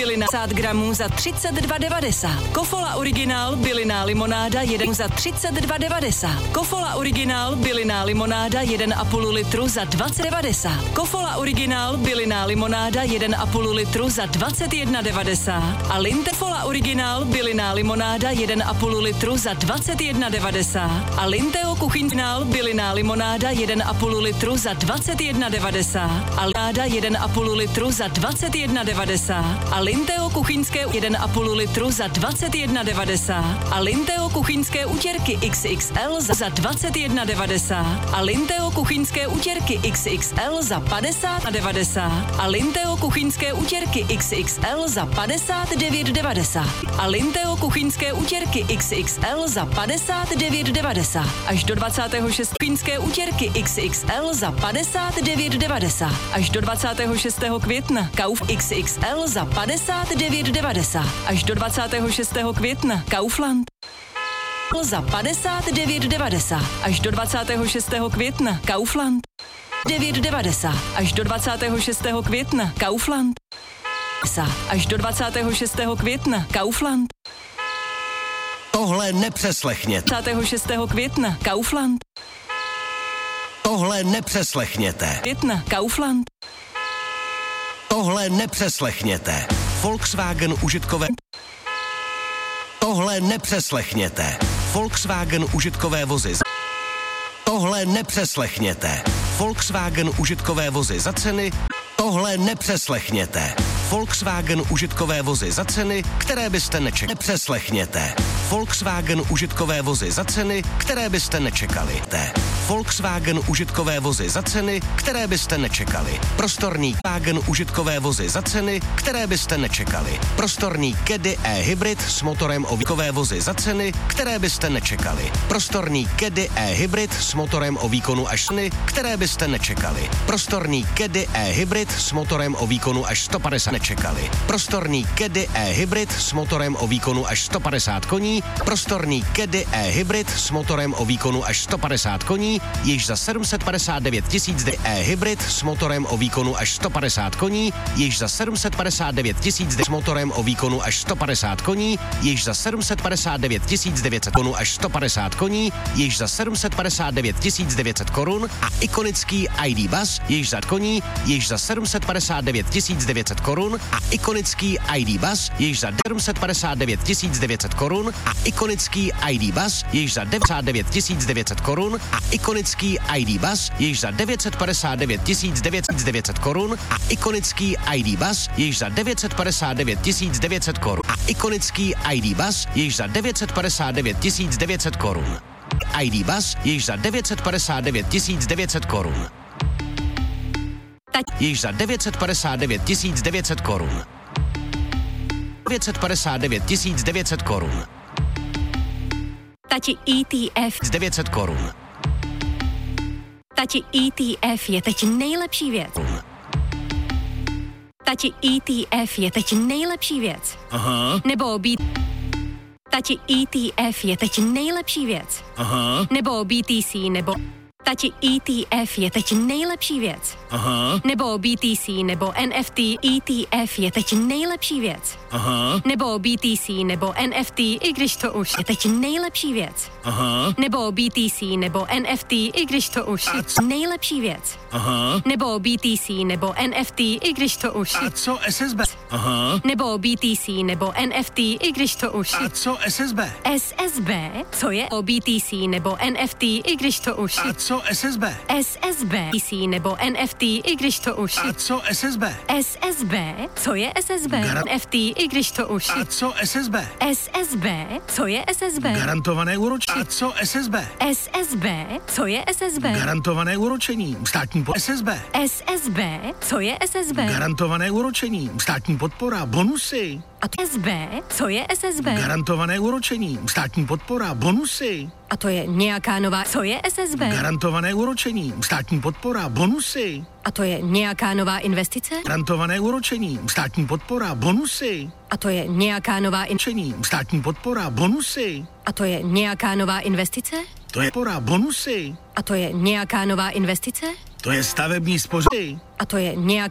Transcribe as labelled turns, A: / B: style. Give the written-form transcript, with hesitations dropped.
A: Bylina 50 gramů za 32,90. Kofola Originál bylinná limonáda 1 za 32,90. Kofola Originál bylinná limonáda 1,5 litru za 20,90. Kofola Originál bylinná limonáda 1,5 litru za 21,90. A Linte Kofola Originál bylinná limonáda 1,5 litru za 21,90. A Linteo kuchyňnál bylinná limonáda 1,5 litru za 21,90. A limonada 1,5 litru za 21,90. A Linteo kuchyňské 1,5 litru za 21,90. A Linteo kuchyňské utěrky XXL za 21,90. A Linteo kuchyňské utěrky XXL za 50,90. A Linteo kuchyňské utěrky XXL za 59,90. A Linteo kuchyňské utěrky XXL za 59,90. Až do 26. kuchyňské utěrky XXL za 59,90. Až do 26. května Kauf XXL za 59,90. Až do 26. května Kaufland za 59,90. Až do 26. května Kaufland 9,90. Až do 26. května Kaufland až do 26. května Kaufland.
B: Tohle nepřeslechněte.
A: 26. května Kaufland.
B: Tohle nepřeslechněte.
A: Května Kaufland.
B: Tohle nepřeslechněte. Volkswagen užitkové. Tohle nepřeslechněte. Volkswagen užitkové vozy. Tohle nepřeslechněte. Volkswagen užitkové vozy za ceny. Tohle nepřeslechněte. Volkswagen užitkové vozy za ceny, které byste nečekali. Nepřeslechněte. Volkswagen užitkové vozy za ceny, které byste nečekali. Volkswagen užitkové vozy za ceny, které byste nečekali. Prostorný Volkswagen užitkové vozy za ceny, které byste nečekali. Prostorný Caddy e-hybrid s motorem o výkové vozy za ceny, které byste nečekali. Prostorný Caddy e-hybrid s motorem o výkonu až ceny, které byste nečekali. Prostorný Caddy e-hybrid s motorem o výkonu až 150 nečekali. Prostorný Caddy e-hybrid s motorem o výkonu až 150 koní. Prostorný Caddy e-hybrid s motorem o výkonu až 150 koní, již za 759 000 e-hybrid s motorem o výkonu až 150 koní, již za 759 000 s motorem o výkonu až 150 koní, již za 759 900 korun až 150 koní, již za 759 900 korun a ikonický ID Buzz, již za koní, již za 759 900 korun a ikonický ID Buzz, již za 759 900 korun a ikonický ID Buzz, již za 99 900 korun a ikonický ID Buzz, již za 959 900 korun a ikonický ID Buzz, již za 959 900 korun a ikonický ID Buzz, již za 959 900 korun. ID Buzz, již za 959 900 korun. Již za 959 900 korun. 959 900 korun.
C: Tati ETF
B: 900 korun.
C: Tati ETF je teď nejlepší věc. Tati ETF je teď nejlepší věc.
B: Aha.
C: Nebo Tati ETF je teď nejlepší věc.
B: Aha.
C: Nebo BTC, nebo Tati ETF je teď nejlepší věc.
B: Aha.
C: Nebo BTC, nebo NFT. ETF je teď nejlepší věc.
B: Aha.
C: Nebo BTC, nebo NFT, i když to už je teď nejlepší věc.
B: Aha.
C: Nebo BTC, nebo NFT, i když to už je nejlepší věc.
B: Aha.
C: Nebo BTC, nebo NFT, i když to už je.
B: A co SSB? Aha.
C: Nebo BTC, nebo NFT, i když to už je.
B: A co SSB?
C: SSB? Co je o BTC, nebo NFT, i když to už je.
B: A co SSB?
C: SSB, BTC, nebo NFT, i když to už je.
B: A co SSB?
C: SSB? Co je SSB? NFT, i když to už je.
B: A co SSB?
C: SSB? Co je SSB?
B: Garantované úročení. A co SSB?
C: SSB? Co je SSB?
B: Garantované úročení. Státní SSB.
C: SSB? Co je SSB?
B: Garantované úročení. Státní podpora. Bonusy.
C: A to SSB? Co je SSB?
B: Garantované úročení. Státní podpora. Bonusy.
C: A to je nějaká nová... Co je SSB?
B: Garantované úročení. Státní podpora. Bonusy.
C: A to je nějaká nová investice?
B: Garantované úročení. Státní podpora. Bonusy.
C: A to je nějaká nová
B: Státní podpora. Bonusy.
C: A to je nějaká nová investice?
B: To je podpora. Bonusy.
C: A to je nějaká nová investice?
B: To je stavební spoření.
C: A to je nějak